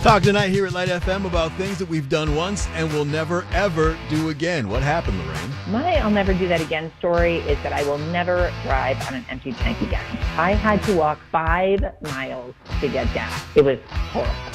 Talk tonight here at Light FM about things that we've done once and will never, ever do again. What happened, Lorraine? My I'll never do that again story is that I will never drive on an empty tank again. I had to walk 5 miles to get gas. It was horrible.